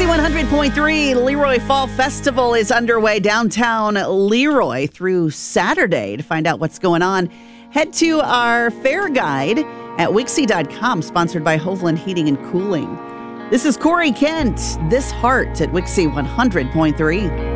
Wixie 100.3 Leroy Fall Festival is underway downtown Leroy through Saturday. To find out what's going on, head to our fair guide at Wixie.com, sponsored by Hovland Heating and Cooling. This is Corey Kent, This Heart at Wixie 100.3.